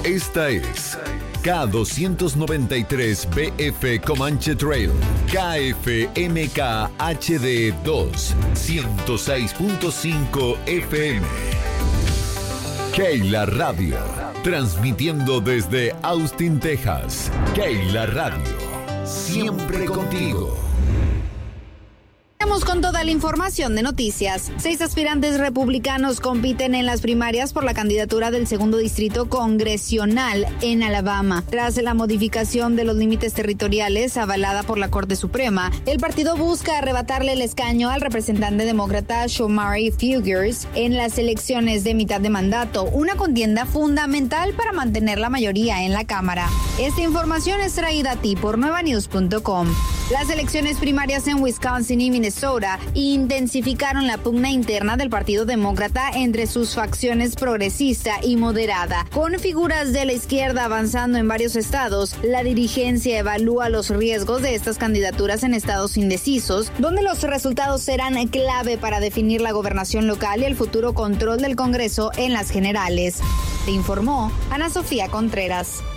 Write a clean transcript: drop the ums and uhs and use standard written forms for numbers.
Esta es K293BF Comanche Trail, KFMK HD 2, 106.5 FM. Keila Radio, transmitiendo desde Austin, Texas. Keila Radio, siempre contigo. Con toda la información de noticias. 6 aspirantes republicanos compiten en las primarias por la candidatura del segundo distrito congresional en Alabama. Tras la modificación de los límites territoriales avalada por la Corte Suprema, el partido busca arrebatarle el escaño al representante demócrata Shomari Fugers en las elecciones de mitad de mandato, una contienda fundamental para mantener la mayoría en la Cámara. Esta información es traída a ti por nuevanews.com. Las elecciones primarias en Wisconsin y Minnesota intensificaron la pugna interna del Partido Demócrata entre sus facciones progresista y moderada. Con figuras de la izquierda avanzando en varios estados, la dirigencia evalúa los riesgos de estas candidaturas en estados indecisos, donde los resultados serán clave para definir la gobernación local y el futuro control del Congreso en las generales. Te informó Ana Sofía Contreras.